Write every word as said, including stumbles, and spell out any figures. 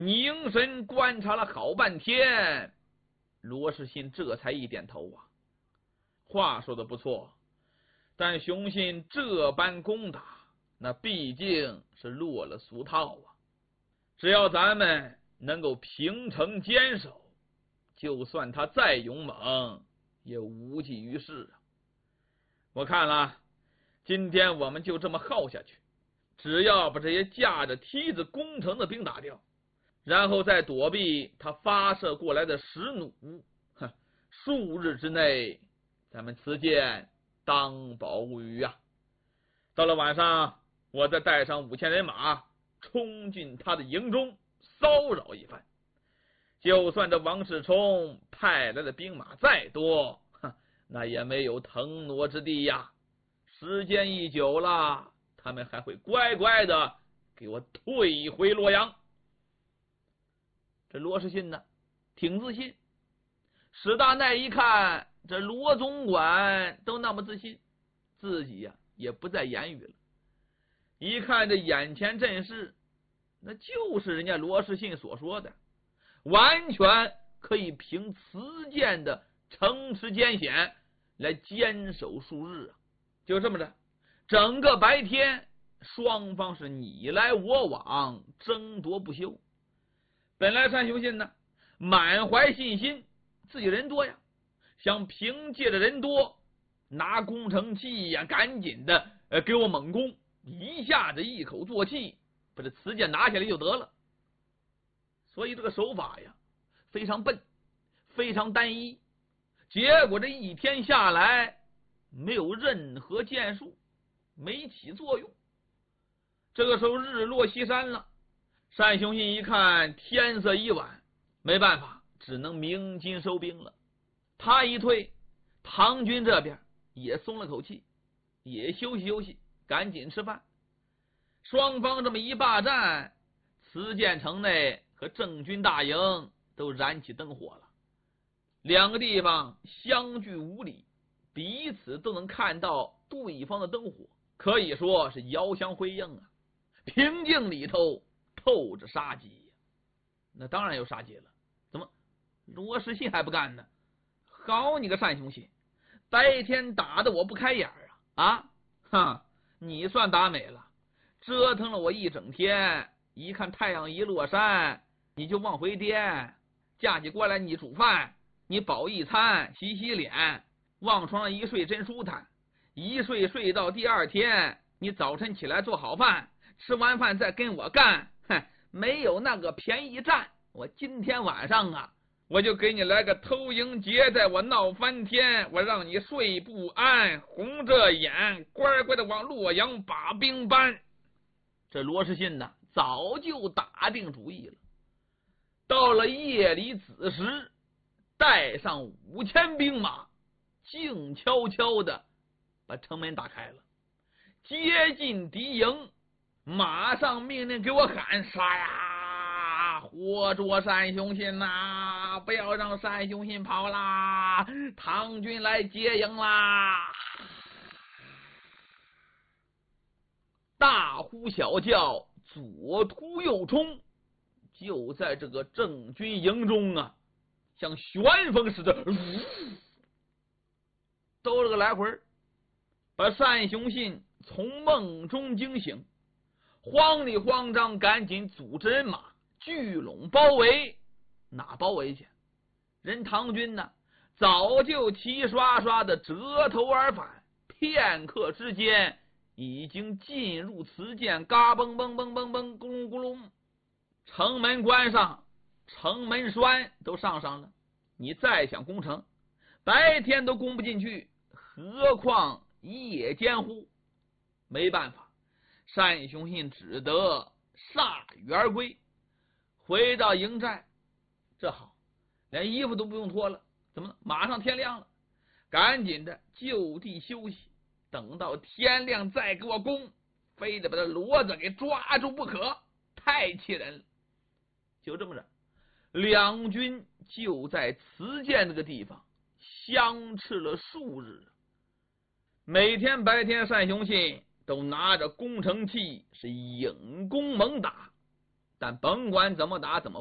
凝神观察了好半天，罗士信这才一点头啊。话说的不错，但熊信这般攻打，那毕竟是落了俗套啊。只要咱们能够平城坚守，就算他再勇猛，也无济于事啊。我看了，今天我们就这么耗下去，只要把这些架着梯子攻城的兵打掉，然后再躲避他发射过来的石弩，哼，数日之内，咱们此剑当保无虞啊！到了晚上，我再带上五千人马，冲进他的营中，骚扰一番。就算这王世充派来的兵马再多，那也没有腾挪之地呀。时间一久了，他们还会乖乖的给我退回洛阳。这罗士信呢，挺自信。史大鼐一看这罗总管都那么自信，自己呀、啊、也不再言语了。一看这眼前阵势，那就是人家罗士信所说的，完全可以凭此剑的城池艰险来坚守数日啊！就这么着，整个白天，双方是你来我往，争夺不休。本来单雄信呢，满怀信心，自己人多呀，想凭借着人多，拿攻城器呀，赶紧的呃给我猛攻，一下子一口作气，把这瓷剑拿下来就得了。所以这个手法呀，非常笨，非常单一，结果这一天下来，没有任何建树，没起作用。这个时候日落西山了，单雄信一看天色已晚，没办法，只能鸣金收兵了。他一退，唐军这边也松了口气，也休息休息，赶紧吃饭。双方这么一霸占，慈剑城内和郑军大营都燃起灯火了。两个地方相距五里，彼此都能看到对方的灯火，可以说是遥相辉映啊。平静里头透着杀机，那当然有杀机了。怎么罗士信还不干呢？好你个单雄信，白天打的我不开眼啊啊！哈，你算打美了，折腾了我一整天，一看太阳一落山，你就往回颠，架起锅来你煮饭，你饱一餐，洗洗脸，往床上一睡真舒坦，一睡睡到第二天，你早晨起来做好饭，吃完饭再跟我干，哼，没有那个便宜占。我今天晚上啊，我就给你来个偷营劫寨，我闹翻天，我让你睡不安，红着眼乖乖的往洛阳把兵搬。这罗士信呢，早就打定主意了。到了夜里子时，带上五千兵马，静悄悄的把城门打开了，接近敌营，马上命令给我喊杀呀！活捉单雄信呐！不要让单雄信跑啦！唐军来接营啦！大呼小叫，左突右冲，就在这个郑军营中啊，像旋风似的，兜了个来回，把单雄信从梦中惊醒，慌里慌张，赶紧组织人马聚拢包围。哪包围去？人唐军呢，早就齐刷刷的折头而返，片刻之间已经进入慈涧，嘎嘣嘣嘣嘣嘣，咕隆咕隆，城门关上，城门栓都上上了。你再想攻城，白天都攻不进去，何况夜间乎？没办法，单雄信只得铩羽而归。回到营寨，这好，连衣服都不用脱了，怎么马上天亮了，赶紧的就地休息，等到天亮再给我攻，非得把这骡子给抓住不可，太气人了。就这么着，两军就在慈涧这个地方相持了数日。每天白天，单雄信都拿着攻城器是引弓猛打， 但甭管怎么打怎么